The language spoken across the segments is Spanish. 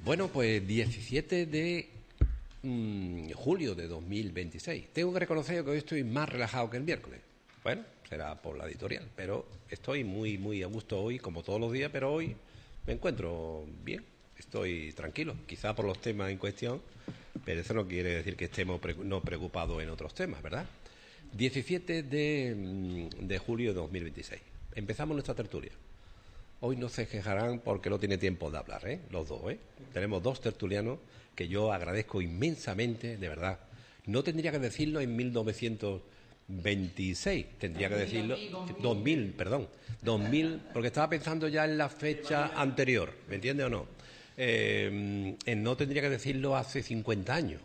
Bueno, pues 17 de julio de 2026. Tengo que reconocer que hoy estoy más relajado que el miércoles. Bueno, será por la editorial, pero estoy muy a gusto hoy, como todos los días, pero hoy me encuentro bien, estoy tranquilo, quizá por los temas en cuestión, pero eso no quiere decir que estemos no preocupados en otros temas, ¿verdad? 17 de julio de 2026. Empezamos nuestra tertulia. Hoy no se quejarán porque no tiene tiempo de hablar, los dos, Tenemos dos tertulianos que yo agradezco inmensamente, de verdad. No tendría que decirlo en 1926, tendría que decirlo... 2000, perdón. 2000, porque estaba pensando ya en la fecha anterior, ¿me entiende o no? No tendría que decirlo hace 50 años.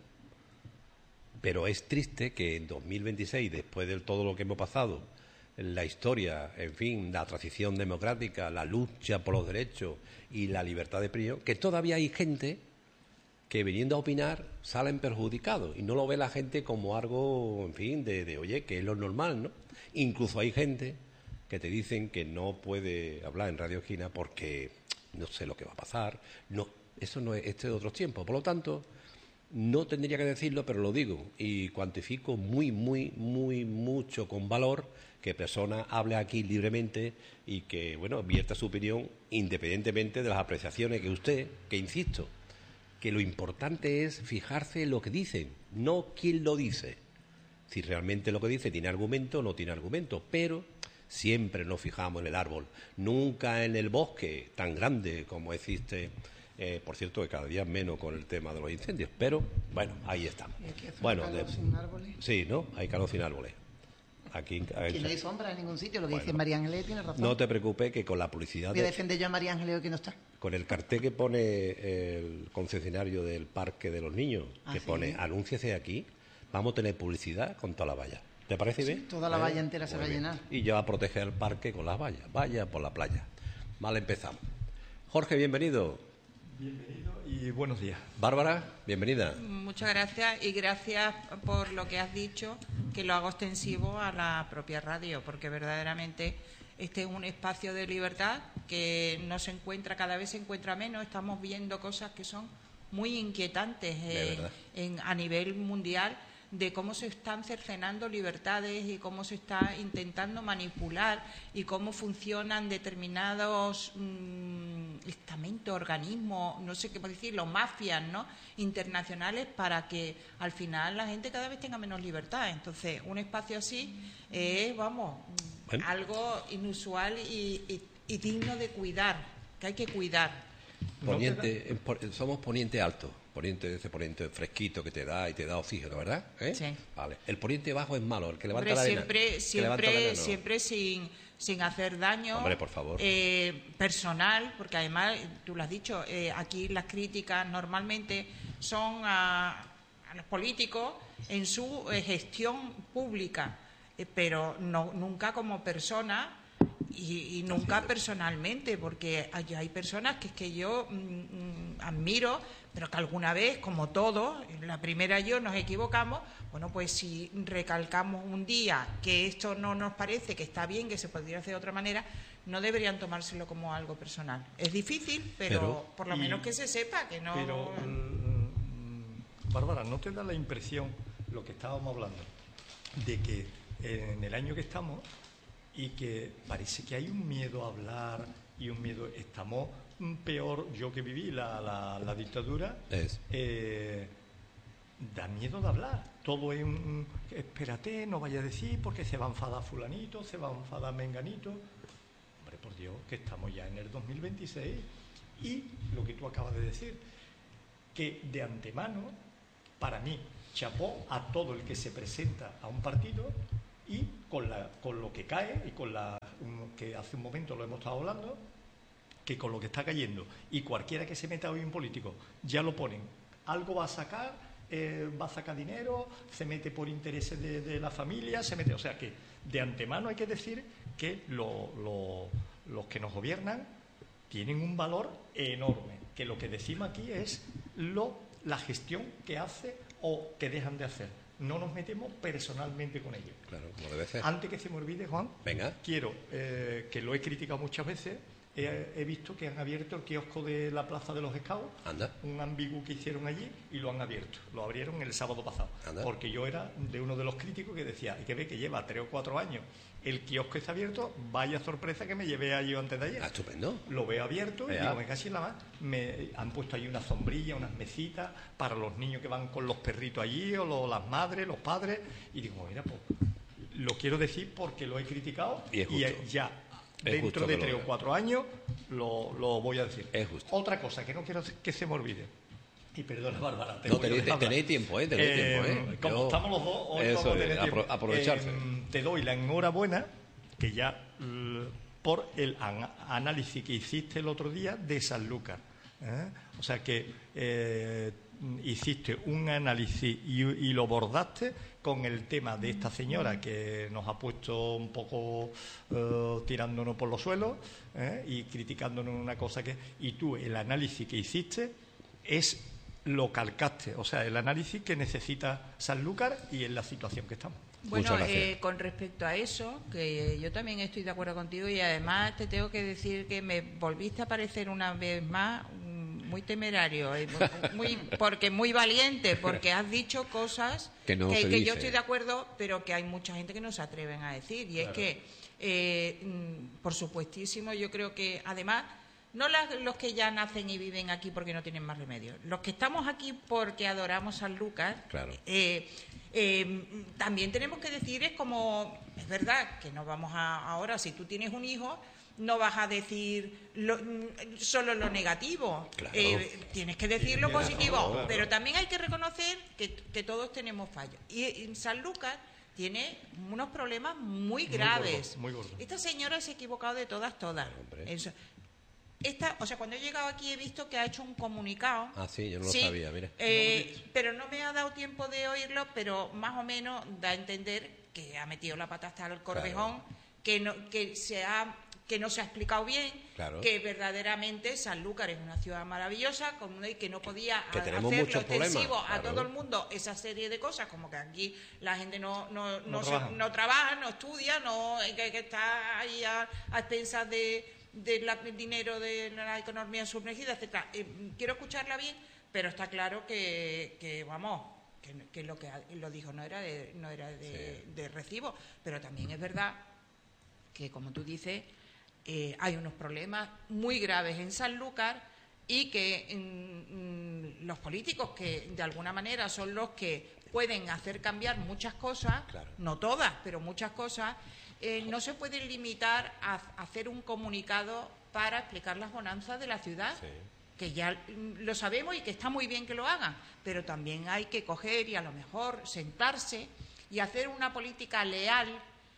Pero es triste que en 2026, después de todo lo que hemos pasado, la historia, en fin, la transición democrática, la lucha por los derechos y la libertad de expresión, que todavía hay gente que viniendo a opinar salen perjudicados y no lo ve la gente como algo, en fin, de oye, que es lo normal, ¿no? Incluso hay gente que te dicen que no puede hablar en Radio Esquina porque no sé lo que va a pasar. No, eso no es, este es de otros tiempos. Por lo tanto, no tendría que decirlo, pero lo digo y cuantifico mucho con valor que persona hable aquí libremente y que, bueno, vierta su opinión independientemente de las apreciaciones que usted, que insisto, que lo importante es fijarse en lo que dicen, no quién lo dice. Si realmente lo que dice tiene argumento o no tiene argumento, pero siempre nos fijamos en el árbol, nunca en el bosque tan grande como existe. Por cierto, que cada día menos con el tema de los incendios, pero bueno, ahí estamos. ¿Y aquí hace bueno, calor sin árboles? Sí, ¿no? Hay calor sin árboles. Aquí no hay sombra en ningún sitio, lo que bueno, dice María Ángeles tiene razón. No te preocupes que con la publicidad... Voy a defender yo a María Ángeles que no está. Con el cartel que pone el concesionario del Parque de los Niños, que ¿sí? pone anúnciese aquí, vamos a tener publicidad con toda la valla. ¿Te parece bien? Toda la valla entera se va a llenar. Y ya va a proteger el parque con las vallas. Vaya por la playa. Vale, empezamos. Jorge, bienvenido. Bienvenido y buenos días. Bárbara, bienvenida. Muchas gracias y gracias por lo que has dicho, que lo hago extensivo a la propia radio, porque verdaderamente este es un espacio de libertad que no se encuentra, cada vez se encuentra menos. Estamos viendo cosas que son muy inquietantes a nivel mundial, de cómo se están cercenando libertades y cómo se está intentando manipular y cómo funcionan determinados estamentos, organismos, no sé qué decirlo, mafias, ¿no?, internacionales, para que al final la gente cada vez tenga menos libertad. Entonces, un espacio así es, algo inusual y digno de cuidar, que hay que cuidar. Poniente, somos poniente alto, ese poniente fresquito que te da y te da oxígeno, ¿verdad? Sí. Vale. El poniente bajo es malo, el que levanta Hombre, la arena. Siempre sin hacer daño. Hombre, por favor. Personal, porque además, tú lo has dicho, aquí las críticas normalmente son a los políticos en su gestión pública, pero nunca como persona. Y nunca personalmente, porque hay personas que yo admiro, pero que alguna vez, como todos, en la primera nos equivocamos. Bueno, pues si recalcamos un día que esto no nos parece que está bien, que se podría hacer de otra manera, no deberían tomárselo como algo personal. Es difícil, pero por lo menos que se sepa que no... Pero, Bárbara, ¿no te da la impresión, lo que estábamos hablando, de que en el año que estamos... y que parece que hay un miedo a hablar y un miedo... Estamos peor, yo que viví la dictadura, da miedo de hablar. Todo es espérate, no vaya a decir porque se va a enfadar fulanito, se va a enfadar menganito. Hombre, por Dios, que estamos ya en el 2026 y lo que tú acabas de decir, que de antemano, para mí, chapó a todo el que se presenta a un partido y con lo que cae y que hace un momento lo hemos estado hablando, que con lo que está cayendo y cualquiera que se meta hoy en político ya lo ponen, algo va a sacar dinero, se mete por intereses de la familia, o sea que de antemano hay que decir que los que nos gobiernan tienen un valor enorme, que lo que decimos aquí es la gestión que hace o que dejan de hacer. No nos metemos personalmente con ellos. Claro, como debe ser. Antes que se me olvide, Juan, venga, quiero, que lo he criticado muchas veces, he visto que han abierto el kiosco de la Plaza de los Scouts, Anda. un ambigú que hicieron allí, y lo han abierto. Lo abrieron el sábado pasado. Anda. Porque yo era de uno de los críticos que decía, hay que ver que lleva 3 o 4 años el kiosco está abierto, vaya sorpresa que me llevé allí antes de ayer. Ah, estupendo. Lo veo abierto y Vea. digo, me casi la más. Me han puesto ahí una sombrilla, unas mesitas para los niños que van con los perritos allí, o las madres, los padres. Y digo, mira, pues lo quiero decir porque lo he criticado Y es justo. ya Es dentro justo de que lo 3 o diga. 4 años lo voy a decir. Es justo. Otra cosa que no quiero que se me olvide. Y perdona, Bárbara. No, tenéis tiempo, tenéis tiempo, Como Yo- estamos los dos, hoy eso vamos a es, tener tiempo. aprovecharse. Te doy la enhorabuena, que ya por el análisis que hiciste el otro día de Sanlúcar. O sea que hiciste un análisis y lo bordaste con el tema de esta señora que nos ha puesto un poco tirándonos por los suelos y criticándonos una cosa que... Y tú, el análisis que hiciste lo calcaste, o sea, el análisis que necesita Sanlúcar y en la situación que estamos. Bueno, Muchas gracias. con respecto a eso, que yo también estoy de acuerdo contigo y además te tengo que decir que me volviste a parecer una vez más muy temerario, porque muy valiente, porque has dicho cosas Que no se yo dice. estoy de acuerdo, pero que hay mucha gente que no se atreven a decir. Y es que, por supuestísimo, yo creo que además... No los que ya nacen y viven aquí porque no tienen más remedio. Los que estamos aquí porque adoramos a Sanlúcar, Claro. también tenemos que decir, es verdad que no vamos ahora, si tú tienes un hijo, no vas a decir solo lo negativo. Claro. Tienes que decir lo positivo, claro. pero también hay que reconocer que todos tenemos fallos. Y en Sanlúcar tiene unos problemas muy graves. Muy gordo. Esta señora se ha equivocado de todas. Hombre. Eso. Cuando he llegado aquí he visto que ha hecho un comunicado. Ah, sí, yo no lo sabía, mira. Pero no me ha dado tiempo de oírlo, pero más o menos da a entender que ha metido la pata hasta el Corvejón, que no se ha explicado bien, Claro. que verdaderamente Sanlúcar es una ciudad maravillosa, y que no podía Que tenemos hacerlo muchos problemas, extensivo a claro. todo el mundo esa serie de cosas, como que aquí la gente no trabaja, no estudia, que está ahí a expensas del dinero de la economía sumergida, etcétera. Quiero escucharla bien, pero está claro que lo que lo dijo no era de recibo, pero también es verdad que, como tú dices, hay unos problemas muy graves en Sanlúcar y que los políticos, que de alguna manera son los que pueden hacer cambiar muchas cosas, Claro. no todas, pero muchas cosas, no se pueden limitar a hacer un comunicado para explicar las bonanzas de la ciudad, Sí. que ya lo sabemos y que está muy bien que lo hagan, pero también hay que coger y a lo mejor sentarse y hacer una política leal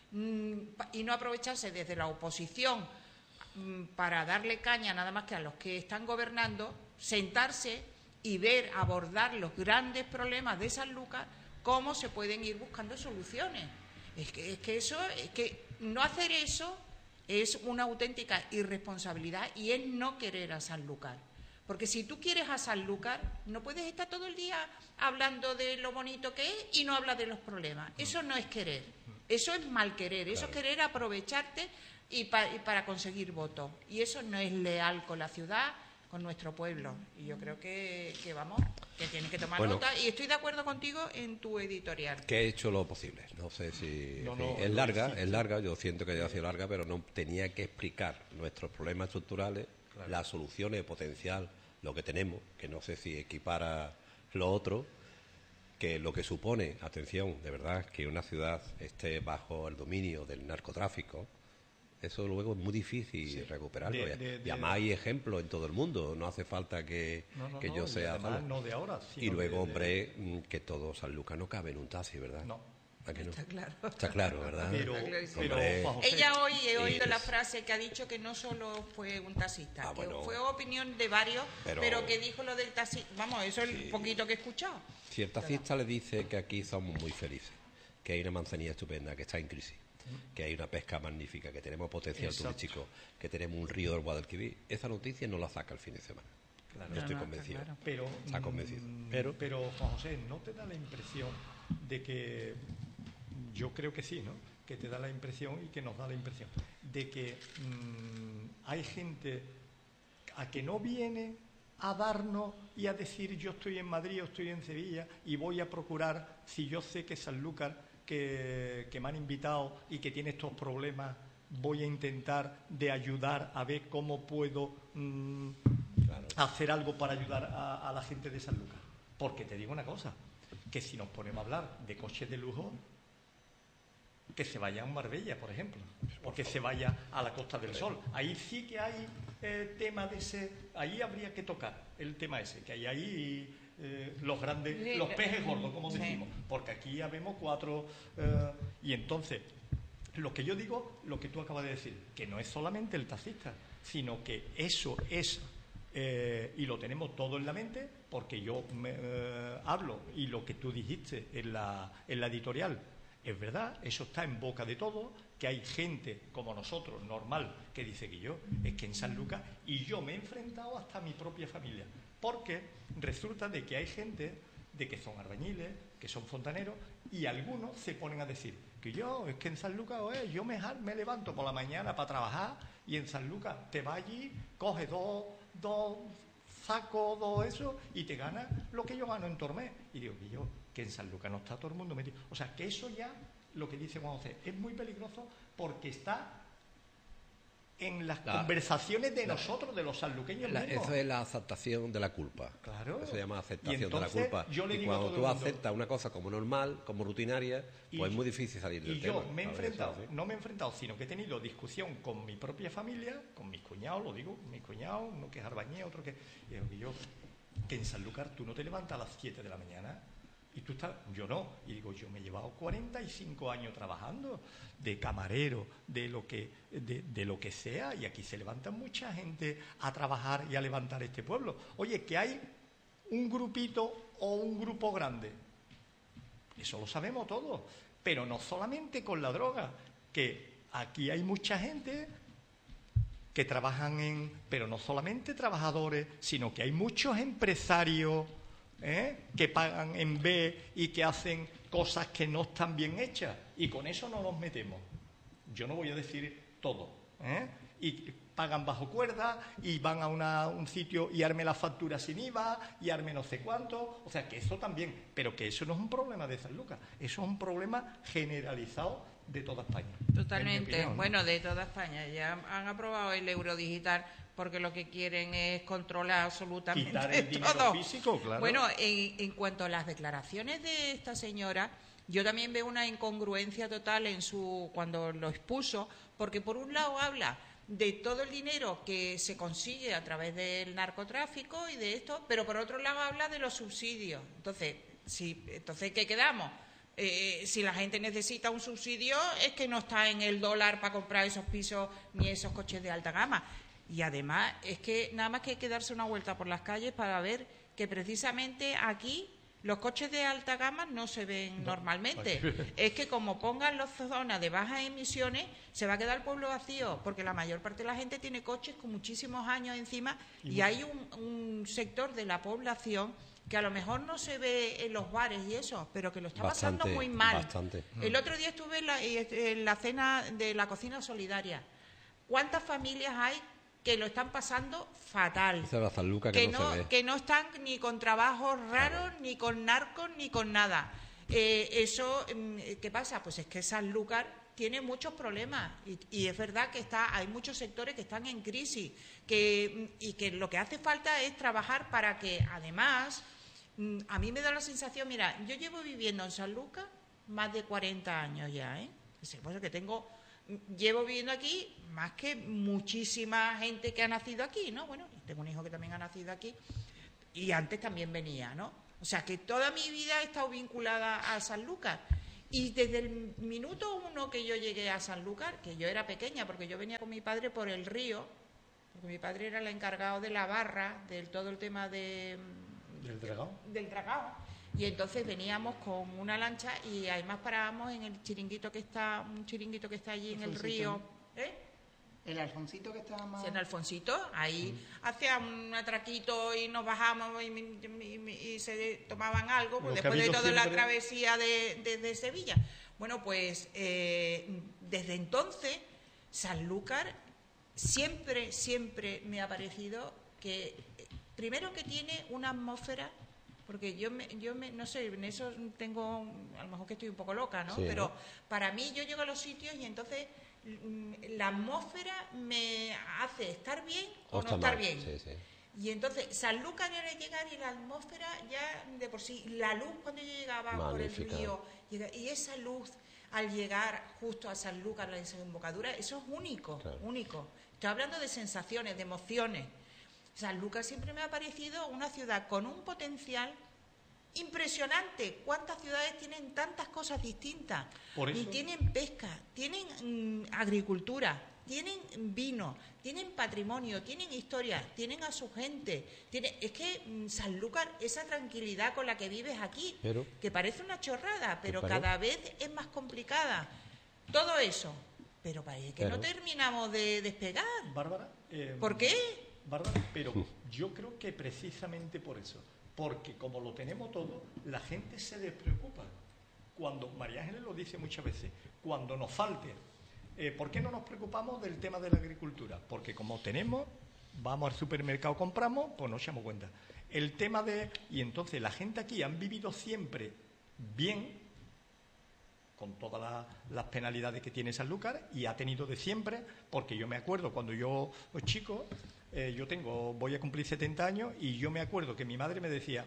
y no aprovecharse desde la oposición para darle caña nada más que a los que están gobernando, sentarse y abordar los grandes problemas de Sanlúcar, cómo se pueden ir buscando soluciones. Es que no hacer eso es una auténtica irresponsabilidad y es no querer a Sanlúcar. Porque si tú quieres a Sanlúcar, no puedes estar todo el día hablando de lo bonito que es y no hablas de los problemas. Eso no es querer, eso es mal querer, eso es querer aprovecharte y para conseguir votos. Y eso no es leal con la ciudad, con nuestro pueblo. Y yo creo que tienes que tomar nota. Y estoy de acuerdo contigo en tu editorial. Que he hecho lo posible. No sé si... No, en fin, no, es no larga, existe. es larga. Yo siento que ha sido larga, pero no tenía que explicar nuestros problemas estructurales, las soluciones potencial, lo que tenemos, que no sé si equipara lo otro, que lo que supone, atención, de verdad, que una ciudad esté bajo el dominio del narcotráfico, eso luego es muy difícil recuperarlo. Y además hay ejemplos en todo el mundo, no hace falta que yo y sea... además ¿sabes? no de ahora, Y sino luego, de- hombre, que todo Sanlúcar no cabe en un taxi, ¿verdad? No. ¿A que no? Está claro. Está claro, ¿verdad? Pero, Está clarísimo. Hombre. Juan José, Ella hoy he oído Sí, la es- frase que ha dicho que no solo fue un taxista, Ah, que bueno. fue opinión de varios, Pero- pero que dijo lo del taxi. Vamos, eso es el poquito que he escuchado. Si el taxista le dice que aquí somos muy felices, que hay una manzanilla estupenda, que está en crisis, que hay una pesca magnífica, que tenemos potencial Exacto. turístico, que tenemos un río del Guadalquivir, esa noticia no la saca el fin de semana. Claro. Yo estoy No, convencido. está claro. Pero, Está convencido. Pero, Juan José, ¿no te da la impresión de que, yo creo que sí, ¿no? Que te da la impresión y que nos da la impresión de que hay gente a que no viene a darnos y a decir yo estoy en Madrid o estoy en Sevilla y voy a procurar, si yo sé que Sanlúcar, que me han invitado y que tiene estos problemas, voy a intentar de ayudar a ver cómo puedo hacer algo para ayudar a la gente de Sanlúcar. Porque te digo una cosa, que si nos ponemos a hablar de coches de lujo, que se vaya a Marbella, por ejemplo, o que se vaya a la Costa del Sol. Ahí sí que hay tema de ese, ahí habría que tocar el tema ese, que hay ahí los grandes, los peces gordos, como decimos, porque aquí ya vemos 4, y entonces, lo que yo digo, lo que tú acabas de decir, que no es solamente el taxista, sino que eso es, y lo tenemos todo en la mente, porque yo hablo, y lo que tú dijiste en la editorial, es verdad, eso está en boca de todos, que hay gente como nosotros, normal, que dice que yo, es que en Sanlúcar, y yo me he enfrentado hasta a mi propia familia, porque resulta de que hay gente de que son albañiles, que son fontaneros, y algunos se ponen a decir que yo, es que en Sanlúcar, yo me levanto por la mañana para trabajar, y en Sanlúcar te vas allí, coges dos sacos, dos eso, y te ganas lo que yo gano en Tormé. Y digo que en Sanlúcar no está todo el mundo metido. O sea, que eso ya, lo que dice Juan José, es muy peligroso porque está en las conversaciones de nosotros, de los sanluqueños mismos. Eso es la aceptación de la culpa. Claro. Eso se llama aceptación de la culpa. Y cuando tú aceptas una cosa como normal, como rutinaria, pues es muy difícil salir del tema. Y yo me he enfrentado, no me he enfrentado, sino que he tenido discusión con mi propia familia, con mis cuñados, lo digo, mis cuñados, uno que es albañil, otro que... Y yo, que en Sanlúcar tú no te levantas a las 7 de la mañana... Y tú estás, yo no, y digo, yo me he llevado 45 años trabajando de camarero, de lo que sea, y aquí se levanta mucha gente a trabajar y a levantar este pueblo. Oye, que hay un grupito o un grupo grande, eso lo sabemos todos, pero no solamente con la droga, que aquí hay mucha gente que trabajan pero no solamente trabajadores, sino que hay muchos empresarios que pagan en B y que hacen cosas que no están bien hechas, y con eso no nos metemos. Yo no voy a decir todo, y pagan bajo cuerda y van a un sitio y arme la factura sin IVA y arme no sé cuánto, o sea que eso también, pero que eso no es un problema de Sanlúcar, eso es un problema generalizado de toda España. Totalmente, opinión, ¿no? Bueno, de toda España. Ya han aprobado el euro digital porque lo que quieren es controlar absolutamente quitar el dinero todo. Físico, claro. Bueno, en cuanto a las declaraciones de esta señora, yo también veo una incongruencia total en cuando lo expuso, porque por un lado habla de todo el dinero que se consigue a través del narcotráfico y de esto, pero por otro lado habla de los subsidios. Entonces, ¿qué quedamos? Si la gente necesita un subsidio, es que no está en el dólar para comprar esos pisos ni esos coches de alta gama. Y además es que nada más que hay que darse una vuelta por las calles para ver que precisamente aquí los coches de alta gama no se ven normalmente. Es que como pongan las zonas de bajas emisiones, se va a quedar el pueblo vacío, porque la mayor parte de la gente tiene coches con muchísimos años encima, y hay un sector de la población que a lo mejor no se ve en los bares y eso, pero que lo está pasando muy mal. Bastante. El otro día estuve en la cena de la cocina solidaria. ¿Cuántas familias hay que lo están pasando fatal? Esa es la Sanlúcar que no se ve. Que no están ni con trabajos raros, ni con narcos, ni con nada. ¿Qué pasa? Pues es que Sanlúcar tiene muchos problemas y es verdad que hay muchos sectores que están en crisis y que lo que hace falta es trabajar para que, además, a mí me da la sensación, mira, yo llevo viviendo en Sanlúcar más de 40 años ya, pues que llevo viviendo aquí más que muchísima gente que ha nacido aquí, ¿no? Bueno, tengo un hijo que también ha nacido aquí y antes también venía, ¿no? O sea, que toda mi vida he estado vinculada a Sanlúcar. Y desde el minuto 1 que yo llegué a Sanlúcar, que yo era pequeña, porque yo venía con mi padre por el río, porque mi padre era el encargado de la barra, de todo el tema del dragao. Y entonces veníamos con una lancha y además parábamos en el chiringuito que está allí en el río. El Alfonsito que estaba más... Sí, en Alfonsito, ahí hacía un atraquito y nos bajamos y se tomaban algo, pues después de toda la travesía de Sevilla. Bueno, pues desde entonces Sanlúcar siempre me ha parecido que, primero, que tiene una atmósfera, porque no sé, en eso tengo, a lo mejor que estoy un poco loca, ¿no? Sí, Pero ¿no? para mí yo llego a los sitios y entonces la atmósfera me hace estar bien o no estar mal. bien. Sí, sí. Y entonces Sanlúcar era llegar y la atmósfera ya de por sí, la luz cuando yo llegaba por el Magnífica. río y esa luz al llegar justo a Sanlúcar, la desembocadura, eso es único, Claro. único. Estoy hablando de sensaciones, de emociones. Sanlúcar siempre me ha parecido una ciudad con un potencial impresionante. ¿Cuántas ciudades tienen tantas cosas distintas? Por eso- Tienen pesca, tienen agricultura, tienen vino, tienen patrimonio, tienen historia, tienen a su gente. Es que Sanlúcar, esa tranquilidad con la que vives aquí, Pero- que parece una chorrada, pero Pero- cada vez es más complicada. Todo eso. Pero parece que no Pero- terminamos de despegar. Bárbara, ¿Por qué? Bárbara, pero yo creo que precisamente por eso, porque como lo tenemos todo, la gente se despreocupa. Cuando, María Ángeles lo dice muchas veces, cuando nos falte, ¿por qué no nos preocupamos del tema de la agricultura? Porque como tenemos, vamos al supermercado, compramos, pues nos echamos cuenta. El tema y entonces la gente aquí han vivido siempre bien, con todas las penalidades que tiene Sanlúcar, y ha tenido de siempre, porque yo me acuerdo cuando yo was chico, voy a cumplir 70 años, y yo me acuerdo que mi madre me decía,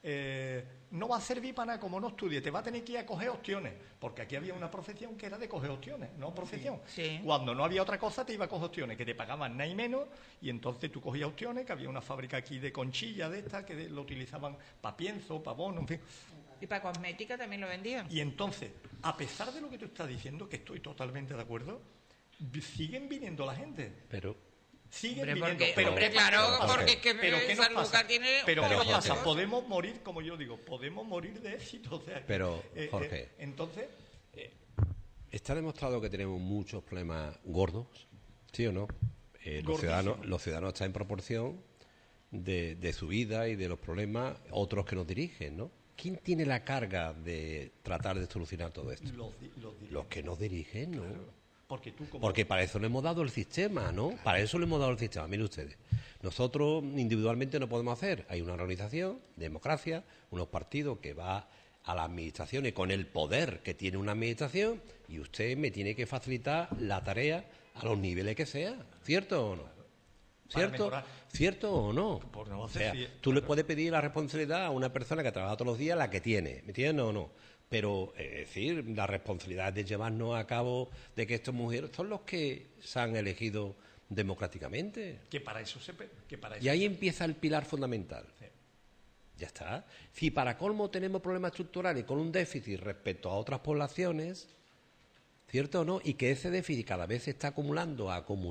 no va a servir para nada como no estudie, te va a tener que ir a coger ostiones, porque aquí había una profesión que era de coger ostiones, no profesión. Sí. Cuando no había otra cosa te iba a coger ostiones, que te pagaban nada y menos, y entonces tú cogías ostiones, que había una fábrica aquí de conchilla de estas, que lo utilizaban para pienso, para bono, en fin. Y para cosmética también lo vendían. Y entonces, a pesar de lo que tú estás diciendo, que estoy totalmente de acuerdo, siguen viniendo la gente. Pero Siguen Hombre, viniendo. porque- pero hombre, ¿qué pasa? claro, ¿Qué pasa? porque es que ¿Pero qué nos Sanlúcar pasa? tiene Pero ¿qué Pero, nos Jorge. pasa? Podemos morir, como yo digo, podemos morir de éxito. O sea, Pero, Jorge. entonces, está demostrado que tenemos muchos problemas gordos, ¿sí o no? Los Gordísimos. ciudadanos están en proporción de su vida y de los problemas otros que nos dirigen, ¿no? ¿Quién tiene la carga de tratar de solucionar todo esto? los diré. Los que nos dirigen, ¿no? Porque tú como... Porque para eso le hemos dado el sistema, ¿no? Para eso le hemos dado el sistema. Miren ustedes, nosotros individualmente no podemos hacer. Hay una organización, democracia, unos partidos que va a las administraciones con el poder que tiene una administración, y usted me tiene que facilitar la tarea a los niveles que sea. ¿Cierto o no? Para ¿Cierto? mejorar. ¿Cierto o no? Por no O hacer sea, si- tú le puedes pedir la responsabilidad a una persona que trabaja todos los días la que tiene, ¿me entiendes o no? Pero, es decir, la responsabilidad de llevarnos a cabo de que estos mujeres son los que se han elegido democráticamente. Que para eso Y ahí empieza el pilar fundamental. Sí. Ya está. Si para colmo tenemos problemas estructurales con un déficit respecto a otras poblaciones, ¿cierto o no? Y que ese déficit cada vez se está acumulando,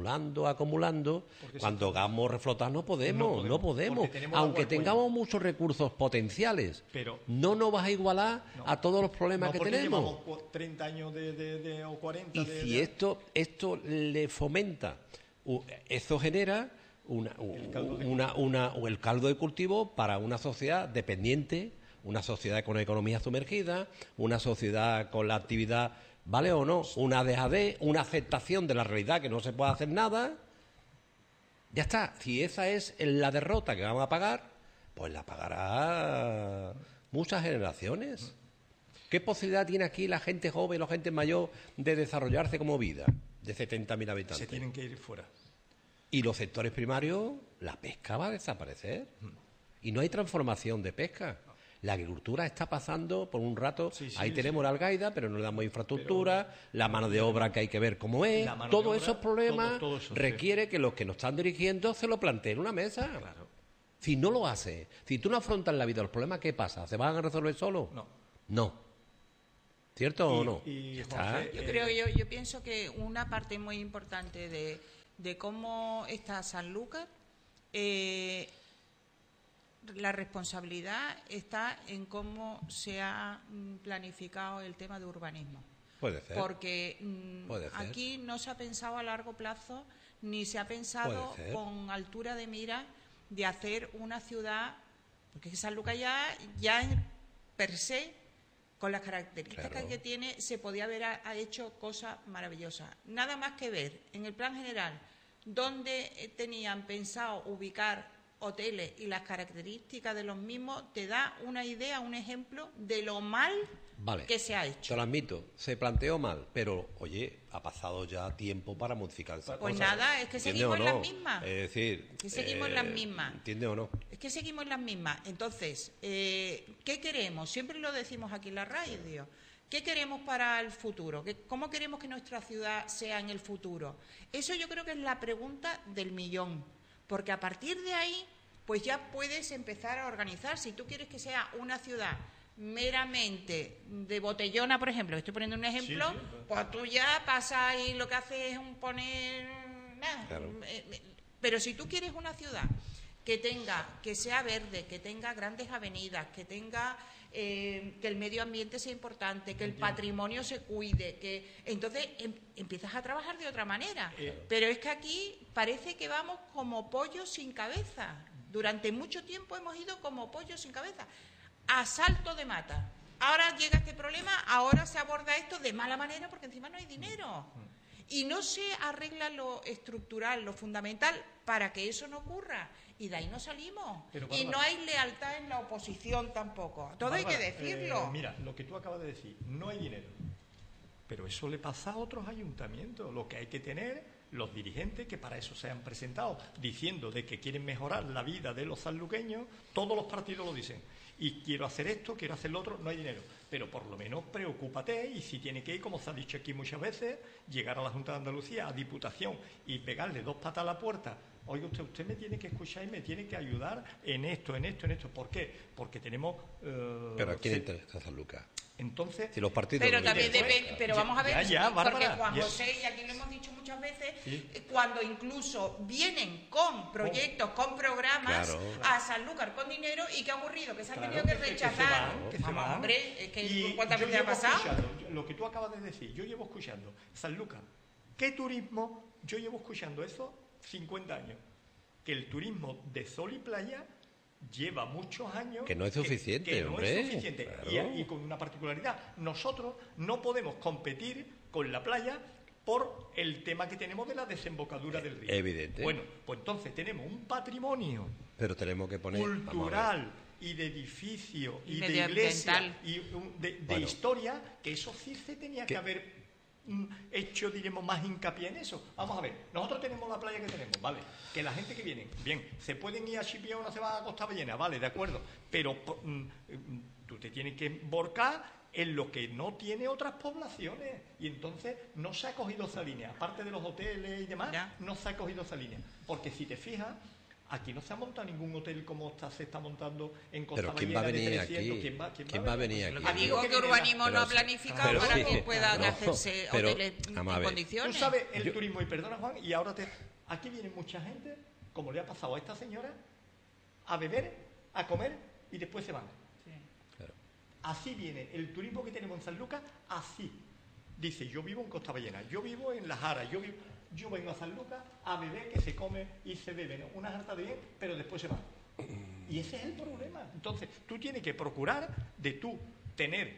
Porque cuando hagamos reflotar no podemos. Porque tenemos Aunque agua al cuello. tengamos muchos recursos potenciales, Pero- no nos vas a igualar No. a todos los problemas no que porque tenemos. llevamos 30 años o 40 Y si esto le fomenta, eso genera el caldo de cultivo para una sociedad dependiente, una sociedad con economía sumergida, una sociedad con la actividad, ¿vale o no? Una dejadez, una aceptación de la realidad que no se puede hacer nada. Ya está. Si esa es la derrota que vamos a pagar, pues la pagará muchas generaciones. ¿Qué posibilidad tiene aquí la gente joven, la gente mayor de desarrollarse como vida de 70.000 habitantes? se tienen que ir fuera. Y los sectores primarios, la pesca va a desaparecer. Y no hay transformación de pesca. La agricultura está pasando por un rato. Sí, sí, ahí sí. tenemos la algaida, pero no le damos infraestructura, la mano de obra que hay que ver cómo es. La mano de Todos obra, esos problemas todo eso, sí. requiere que los que nos están dirigiendo se lo planteen en una mesa. Claro. Si no lo hace, si tú no afrontas en la vida los problemas, ¿qué pasa? ¿Se van a resolver solos? No. No. ¿Cierto o no? y Ya está. Jorge, Yo pienso que una parte muy importante de cómo está Sanlúcar, la responsabilidad está en cómo se ha planificado el tema de urbanismo. Puede ser. Porque Puede ser. aquí no se ha pensado a largo plazo, ni se ha pensado Puede ser. con altura de mira de hacer una ciudad, porque Sanlúcar ya per se con las características Claro. que tiene, se podía haber hecho cosas maravillosas. Nada más que ver en el plan general dónde tenían pensado ubicar hoteles y las características de los mismos, te da una idea, un ejemplo de lo mal Vale. que se ha Te hecho. lo admito, se planteó mal, pero oye, ha pasado ya tiempo para modificar esa Pues cosa. nada, es que ¿Entiendes seguimos o en no? las mismas. Es decir, Que seguimos en las mismas. ¿Entiendes o no? Es que seguimos en las mismas. Entonces, ¿qué queremos? Siempre lo decimos aquí en la radio. ¿Qué queremos para el futuro? ¿Cómo queremos que nuestra ciudad sea en el futuro? Eso yo creo que es la pregunta del millón. Porque a partir de ahí, pues ya puedes empezar a organizar. Si tú quieres que sea una ciudad meramente de botellona, por ejemplo, estoy poniendo un ejemplo, Sí, pues tú ya pasas y lo que haces es un poner nada. Claro. Pero si tú quieres una ciudad que sea verde, que tenga grandes avenidas, que tenga que el medio ambiente sea importante, que el patrimonio se cuide, que entonces empiezas a trabajar de otra manera. Pero es que aquí parece que vamos como pollos sin cabeza. Durante mucho tiempo hemos ido como pollos sin cabeza, a salto de mata. Ahora llega este problema, ahora se aborda esto de mala manera porque encima no hay dinero. Y no se arregla lo estructural, lo fundamental, para que eso no ocurra. Y de ahí no salimos. Pero, y Bárbara, no hay lealtad en la oposición tampoco. Todo hay que Bárbara, decirlo. Mira, lo que tú acabas de decir, no hay dinero. Pero eso le pasa a otros ayuntamientos. Lo que hay que tener los dirigentes, que para eso se han presentado, diciendo de que quieren mejorar la vida de los sanluqueños, todos los partidos lo dicen. Y quiero hacer esto, quiero hacer lo otro, no hay dinero. Pero por lo menos preocúpate, y si tiene que ir, como se ha dicho aquí muchas veces, llegar a la Junta de Andalucía, a Diputación, y pegarle 2 patas a la puerta. Oiga, usted me tiene que escuchar y me tiene que ayudar en esto, en esto, en esto. ¿Por qué? Porque tenemos... Pero ¿a quién interesa San Lucas? Entonces... Si los partidos... Pero no también quieren. depende, pero vamos a ver, Ya, porque Bárbara, Juan ya. José, y aquí lo hemos dicho muchas veces, Sí. cuando incluso vienen con proyectos, con programas Claro. a Sanlúcar con dinero, ¿y qué ha ocurrido? Que se han Claro, tenido que se rechazar. van, que se Vamos, van. hombre, es que Y ¿cuántas yo veces ha llevo pasado? escuchando, lo que tú acabas de decir, yo llevo escuchando, Sanlúcar, ¿qué turismo? Yo llevo escuchando eso 50 años, que el turismo de sol y playa lleva muchos años... Que no es suficiente, que no hombre, es suficiente. claro. Y con una particularidad, nosotros no podemos competir con la playa por el tema que tenemos de la desembocadura del río. Evidente. Bueno, pues entonces tenemos un patrimonio Pero tenemos que poner... vamos a ver. cultural y de edificio Y y de iglesia medioambiental. y de Bueno. historia, que eso sí se tenía que haber hecho, diremos, más hincapié en eso. Vamos a ver, nosotros tenemos la playa que tenemos, ¿vale? Que la gente que viene, bien, se pueden ir a Chipiona o no se van a Costa Ballena, vale, de acuerdo, pero tú te tienes que emborcar en lo que no tiene otras poblaciones, y entonces no se ha cogido esa línea, aparte de los hoteles y demás, Ya. no se ha cogido esa línea, porque si te fijas, aquí no se ha montado ningún hotel como se está montando en Costa Pero ¿quién va a Ballena de venir 300. aquí? ¿Quién va a venir aquí? Aquí Digo lo que urbanismo Pero lo ha sí, planificado pero para sí, que puedan no, hacerse pero, hoteles vamos a en ver. Tú condiciones. sabes el turismo, y perdona Juan, y ahora aquí viene mucha gente, como le ha pasado a esta señora, a beber, a comer y después se van. Claro. Así viene el turismo que tenemos en San Lucas, así. Dice, yo vivo en Costa Ballena, yo vivo en La Jara, yo vengo a San Lucas a beber, que se come y se bebe, ¿no? Una jarta de bien, pero después se van. Y ese es el problema. Entonces, tú tienes que procurar de tú tener,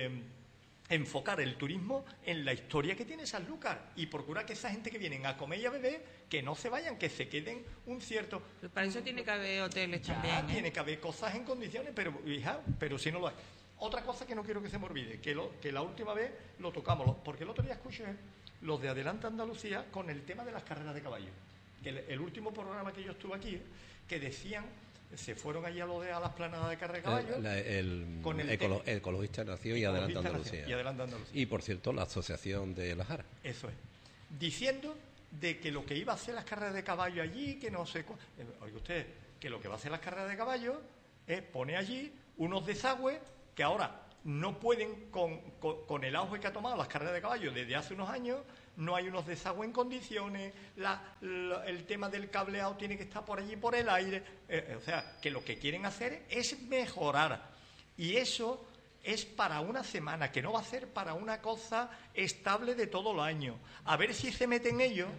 enfocar el turismo en la historia que tiene Sanlúcar y procurar que esa gente que vienen a comer y a beber, que no se vayan, que se queden un cierto... Pero para eso tiene que haber hoteles Ya, también. ¿eh? tiene que haber cosas en condiciones, pero hija, pero si no lo hay. Otra cosa que no quiero que se me olvide, que la última vez lo tocamos, porque el otro día escuché los de Adelante Andalucía con el tema de las carreras de caballo. Que el último programa que yo estuve aquí, que decían, se fueron allí a las planadas de carrera de caballo. El Ecologista Nación y Adelante Andalucía. Y Adelante Andalucía. Y, por cierto, la Asociación de La Jara. Eso es. Diciendo de que lo que iba a hacer las carreras de caballo allí, que no sé... Oiga usted, que lo que va a hacer las carreras de caballo es poner allí unos desagües que ahora no pueden, con el auge que ha tomado las carreras de caballo desde hace unos años, no hay unos desagües en condiciones, el tema del cableado tiene que estar por allí, por el aire. O sea, que lo que quieren hacer es mejorar. Y eso es para una semana, que no va a ser para una cosa estable de todo el año. A ver si se meten ellos,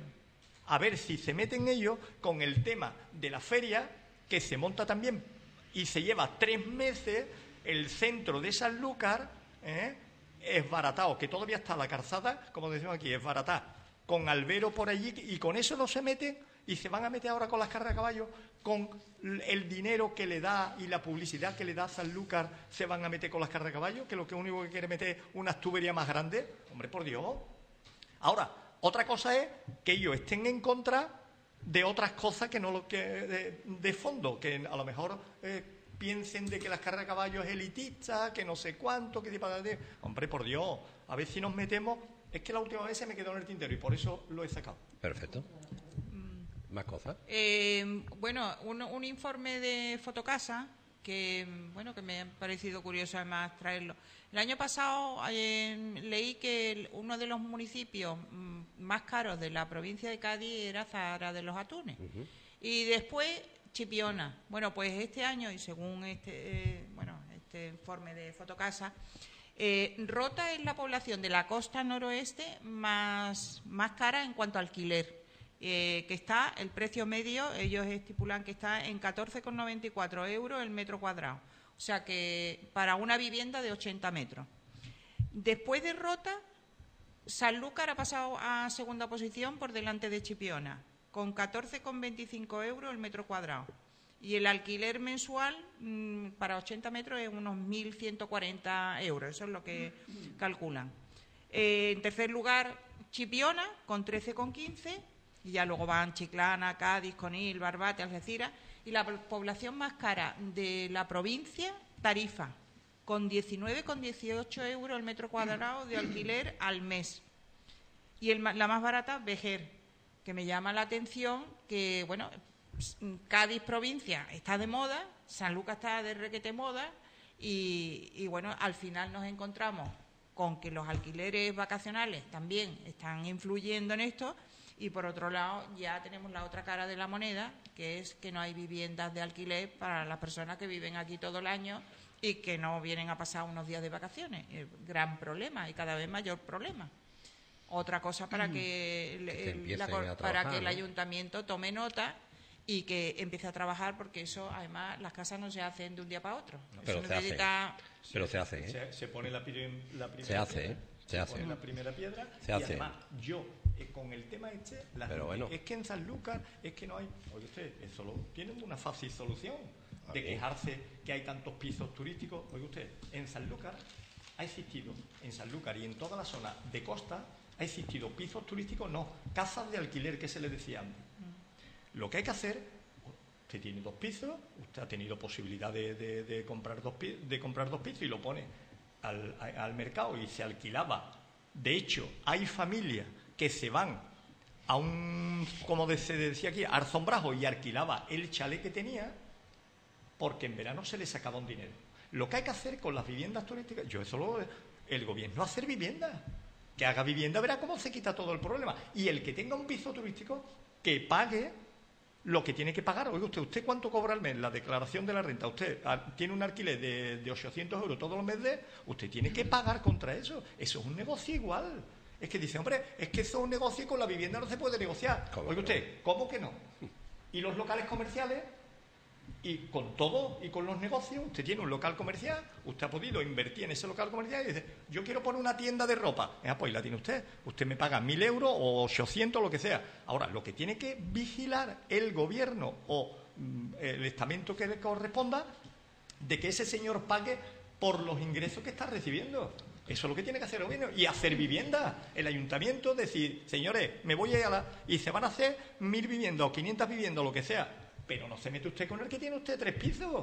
con el tema de la feria, que se monta también y se lleva 3 meses el centro de Sanlúcar esbaratado, que todavía está la calzada, como decimos aquí, esbaratada, con albero por allí, y con eso no se meten, y se van a meter ahora con las carreras de caballo, con el dinero que le da y la publicidad que le da Sanlúcar, se van a meter con las carreras de caballo, que lo que único que quiere meter es unas tuberías más grandes. Hombre, por Dios. Ahora, otra cosa es que ellos estén en contra de otras cosas que no lo que de fondo, que a lo mejor piensen de que las carreras de caballo es elitista, que no sé cuánto, que tipo de... Hombre, por Dios, a ver si nos metemos... Es que la última vez se me quedó en el tintero y por eso lo he sacado. Perfecto. ¿Más cosas? Bueno, un informe de Fotocasa que me ha parecido curioso además traerlo. El año pasado leí que uno de los municipios más caros de la provincia de Cádiz era Zahara de los Atunes. Y después Chipiona. Bueno, pues este año, y según este informe de Fotocasa, Rota es la población de la costa noroeste más cara en cuanto a alquiler. Que está, el precio medio, ellos estipulan que está en 14,94 euros el metro cuadrado. O sea que para una vivienda de 80 metros. Después de Rota, Sanlúcar ha pasado a segunda posición por delante de Chipiona, con 14,25 euros el metro cuadrado. Y el alquiler mensual para 80 metros es unos 1.140 euros, eso es lo que calculan. En tercer lugar, Chipiona, con 13,15, y ya luego van Chiclana, Cádiz, Conil, Barbate, Algeciras, y la población más cara de la provincia, Tarifa, con 19,18 euros el metro cuadrado de alquiler al mes. Y la más barata, Vejer, que me llama la atención que, bueno, Cádiz provincia está de moda, Sanlúcar está de requete moda, y bueno, al final nos encontramos con que los alquileres vacacionales también están influyendo en esto. Y por otro lado, ya tenemos la otra cara de la moneda, que es que no hay viviendas de alquiler para las personas que viven aquí todo el año y que no vienen a pasar unos días de vacaciones. Gran problema y cada vez mayor problema. Otra cosa para que el ayuntamiento tome nota y que empiece a trabajar, porque eso, además, las casas no se hacen de un día para otro. Pero se hace. Se pone la primera se hace, se hace. Pone la primera piedra. Se hace. Además, con el tema es que en Sanlúcar es que no hay... Oye usted, eso tienen una fácil solución de quejarse que hay tantos pisos turísticos. Oye usted, en Sanlúcar ha existido, en Sanlúcar y en toda la zona de costa, ha existido pisos turísticos, no, casas de alquiler, que se le decía antes. Lo que hay que hacer, usted tiene 2 pisos, usted ha tenido posibilidad de comprar dos pisos y lo pone al mercado y se alquilaba. De hecho, hay familias que se van a como se decía aquí, Arzombrajo, y alquilaba el chalet que tenía porque en verano se le sacaba un dinero. Lo que hay que hacer con las viviendas turísticas, el gobierno hacer viviendas, que haga vivienda, verá cómo se quita todo el problema. Y el que tenga un piso turístico, que pague lo que tiene que pagar. Oiga, ¿usted cuánto cobra al mes? La declaración de la renta. Usted tiene un alquiler de 800 euros todos los meses, usted tiene que pagar contra eso. Eso es un negocio igual. Es que dice, hombre, es que eso es un negocio y con la vivienda no se puede negociar. Oiga usted, ¿cómo que no? Y los locales comerciales, y con todo, y con los negocios, usted tiene un local comercial, usted ha podido invertir en ese local comercial y dice, yo quiero poner una tienda de ropa. Pues la tiene usted me paga 1.000 euros o 800, lo que sea. Ahora, lo que tiene que vigilar el gobierno o el estamento que le corresponda, de que ese señor pague por los ingresos que está recibiendo. Eso es lo que tiene que hacer el gobierno. Y hacer vivienda. El ayuntamiento decir, señores, me voy a ir y se van a hacer 1.000 viviendas o 500 viviendas o lo que sea. Pero no se mete usted con el que tiene usted 3 pisos.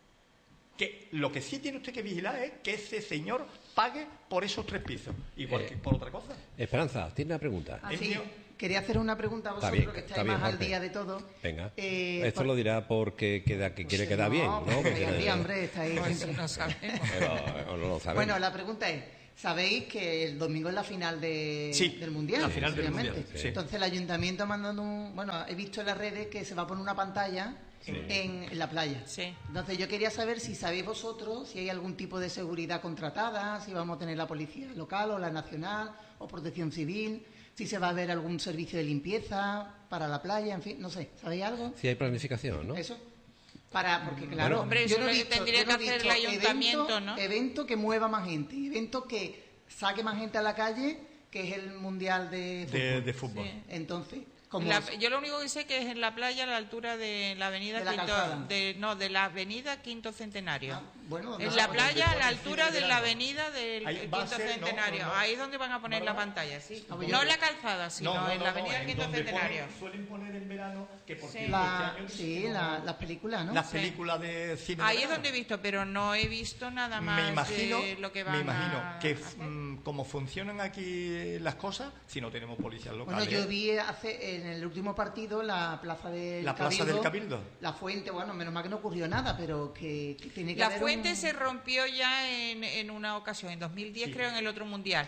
Que lo que sí tiene usted que vigilar es que ese señor pague por esos 3 pisos. Igual que por otra cosa. Esperanza, tiene una pregunta. Sí, quería hacer una pregunta a vosotros, que estáis más al día de todo. Venga. Esto lo dirá porque quiere quedar bien, ¿no? Porque hombre, estáis siempre. No sabemos. Pero no lo sabemos. Bueno, la pregunta es, sabéis que el domingo es la final del Mundial. La final del Mundial. Sí. Entonces el ayuntamiento ha mandado he visto en las redes que se va a poner una pantalla en la playa. Sí. Entonces yo quería saber si sabéis vosotros si hay algún tipo de seguridad contratada, si vamos a tener la policía local o la nacional o protección civil, si se va a haber algún servicio de limpieza para la playa, en fin, no sé, ¿sabéis algo? Si hay planificación, ¿no? Eso. Porque claro, hombre, eso yo no he es lo que visto, tendría yo no he que hacer visto el ayuntamiento, ¿no? evento que mueva más gente, evento que saque más gente a la calle, que es el Mundial de Fútbol. de fútbol. Sí. Entonces, como Yo lo único que sé que es en la playa a la altura de la avenida ¿De la Quinto, calzada? de la avenida Quinto Centenario. bueno, En no, la donde playa a la pone el altura cine de de la verano. avenida del Ahí va a Quinto ser, Centenario. no. Ahí es donde van a poner la pantalla, sí. No, No yo- en la calzada, sino en la avenida del en Quinto donde Centenario. suelen poner en verano, que por Sí. cierto, este año las películas, ¿no? las Sí. películas de cine de Ahí es verano. donde he visto, pero no he visto nada más me imagino, de lo que van me imagino a que hacer. como funcionan aquí las cosas, si no tenemos policías Bueno, locales. yo vi en el último partido la plaza del La Cabildo. plaza del Cabildo. La fuente, bueno, menos mal que no ocurrió nada, pero que tiene que La haber fuente un- se rompió ya en una ocasión, en 2010 creo, en el otro mundial.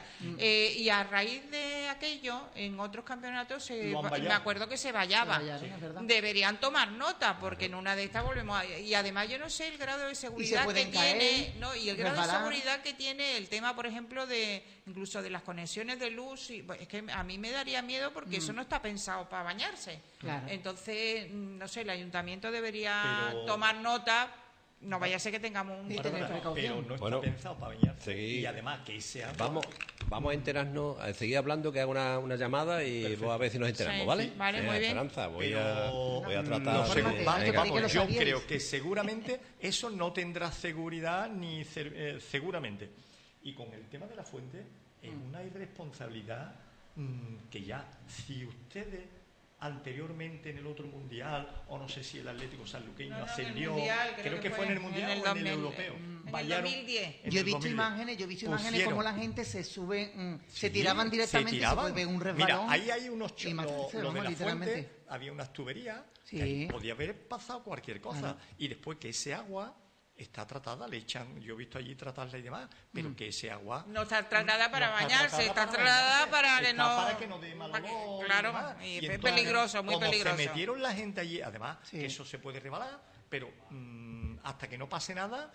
Y a raíz de aquello, en otros campeonatos, Lo han vallado. me acuerdo que se vallaba. Se vallaron, es verdad. Deberían tomar nota, porque en una de estas volvemos a... Y además yo no sé el grado de seguridad que pueden tiene, caer, ¿no? Y el grado de resbalar. seguridad que tiene el tema, por ejemplo, de incluso de las conexiones de luz. Bueno, es que a mí me daría miedo porque eso no está pensado para bañarse. Claro. Entonces, no sé, el ayuntamiento debería Pero- tomar nota. No vaya a ser que tengamos un... Y tener precaución. Pero no está Bueno, pensado para bañarse. sí. Y además que sea Vamos a enterarnos, a seguir hablando, que haga una llamada y Perfecto. vos a ver si nos enteramos, Sí, ¿vale? sí, vale, muy bien. Esperanza, voy Pero a tratar no sé, de... Infórmate, vamos, que Venga, parece que lo yo sabíais. creo que seguramente eso no tendrá seguridad ni seguramente. Y con el tema de la fuente es una irresponsabilidad que ya, si ustedes anteriormente en el otro mundial, o no sé si el Atlético Sanluqueño No, en el ascendió, Mundial, creo que fue en el mundial en el o en el 2000, europeo. en el Vallaron 2010. en Yo he el visto 2010. imágenes Pusieron. como la gente se sube, se Sí, tiraban directamente, se tiraban. puede ver un resbalón. Mira, ahí hay unos y matarse, lo de vamos, la literalmente. fuente, había unas tuberías, Sí. que ahí podía haber pasado cualquier cosa. Claro. Y después que ese agua está tratada, le echan, yo he visto allí tratarla y demás, pero que ese agua No está tratada para no está bañarse, tratada está para tratada bañarse, para que está no... para que no dé mal para que- olor y claro, demás. y Y es entonces, peligroso, muy como peligroso. se metieron la gente allí, además, Sí. que eso se puede rebalar, pero hasta que no pase nada,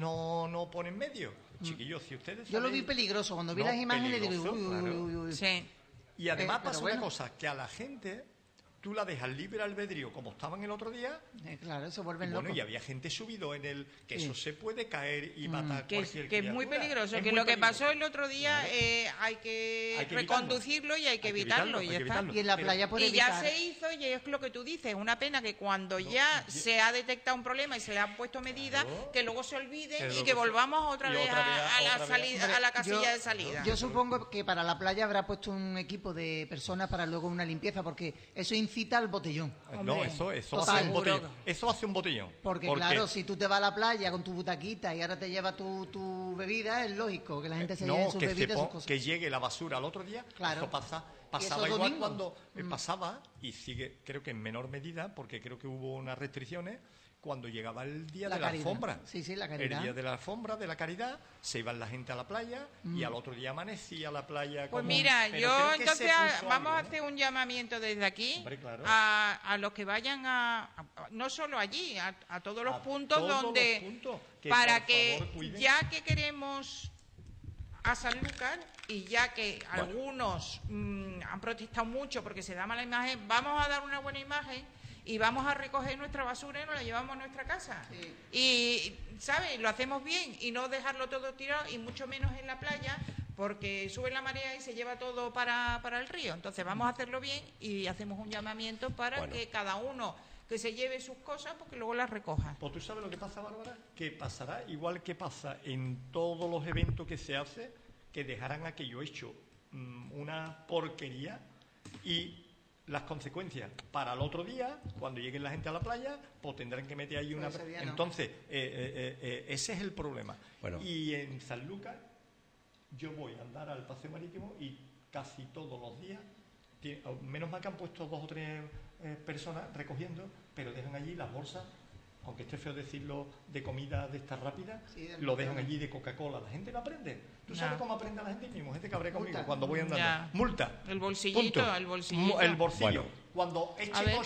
no ponen medio. Chiquillos, si ustedes Yo lo vi saben- peligroso, cuando vi No, las imágenes digo, peligroso, uy, claro. uy, uy, uy. Sí. Y además pero pasa bueno. una cosa, que a la gente tú la dejas libre albedrío, como estaban el otro día, Claro, se y vuelven bueno, locos. y había gente subido en el... que Sí. eso se puede caer y matar Que es, cualquier que es muy criatura. peligroso, Es que muy lo que peligroso. pasó el otro día Claro. hay que Hay que reconducirlo y hay que evitarlo. hay Y que ya está. evitarlo. Y en la Pero- playa por Y ya evitar. se hizo y es lo que tú dices, una pena que cuando ya se ha detectado un problema y se le han puesto medidas, Claro. que luego se olviden Que y luego que se- volvamos otra y vez otra vez a la otra vez. salida, a la casilla de salida. Yo supongo que para la playa habrá puesto un equipo de personas para luego una limpieza, porque eso incita al botellón. No, Hombre, eso total. hace un botellón. Seguro. Eso hace un botellón. Porque claro, si tú te vas a la playa con tu butaquita y ahora te llevas tu bebida, es lógico que la gente se lleve sus que, bebidas y sus cosas. que llegue la basura al otro día, Claro. eso pasaba eso igual domingo. cuando pasaba, y sigue, creo que en menor medida, porque creo que hubo unas restricciones, cuando llegaba el día La de la caridad. alfombra. Sí, sí, la caridad. El día de la alfombra, de la caridad, se iban la gente a la playa y al otro día amanecía la playa Pues como... mira, Pero yo creo que entonces se puso vamos a algo, ¿no? hacer un llamamiento desde aquí Hombre, claro. a los que vayan no solo allí, a todos los A puntos todos donde... los puntos, que para por que favor cuiden. ya que queremos a Sanlúcar y ya que algunos han protestado mucho porque se da mala imagen, vamos a dar una buena imagen y vamos a recoger nuestra basura y nos la llevamos a nuestra casa. Y, ¿sabes? Lo hacemos bien y no dejarlo todo tirado y mucho menos en la playa porque sube la marea y se lleva todo para el río. Entonces vamos a hacerlo bien y hacemos un llamamiento para Bueno. que cada uno que se lleve sus cosas porque luego las recoja. Pues tú sabes lo que pasa, Bárbara, que pasará igual que pasa en todos los eventos que se hace, que dejarán aquello hecho una porquería y las consecuencias para el otro día, cuando llegue la gente a la playa, pues tendrán que meter ahí una... Pues ese día no. Entonces, ese es el problema. Bueno. Y en Sanlúcar yo voy a andar al paseo marítimo y casi todos los días, menos mal que han puesto 2 o 3 personas recogiendo, pero dejan allí las bolsas, aunque esté feo decirlo, de comida de estas rápidas, Sí, del lo dejan mercado. allí de Coca-Cola. La gente no aprende. ¿Tú Ya. sabes cómo aprende la gente? Mi mujer se cabrea conmigo Multa. cuando voy andando. Ya. Multa. El bolsillito, Punto. el bolsillito. El bolsillo. Bueno. Cuando eche A ver,